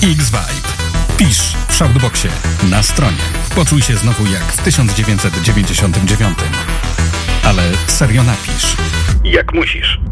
X-Vibe. Pisz w Shoutboxie na stronie. Poczuj się znowu jak w 1999. Ale serio napisz. Jak musisz.